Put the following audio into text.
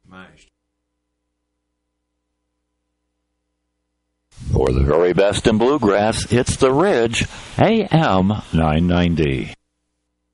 mashed. For the very best in bluegrass, it's The Ridge, AM 990.